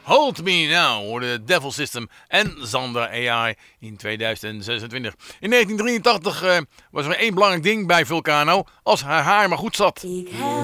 Hold Me Now hoorde Devil System en Xander AI in 2026. In 1983 was er één belangrijk ding bij Vulcano. Als haar maar goed zat.